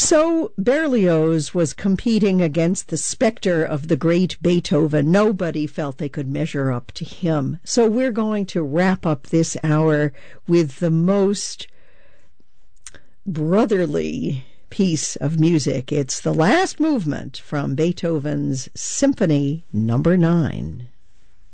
So Berlioz was competing against the specter of the great Beethoven. Nobody felt they could measure up to him. So we're going to wrap up this hour with the most brotherly piece of music. It's the last movement from Beethoven's Symphony No. 9.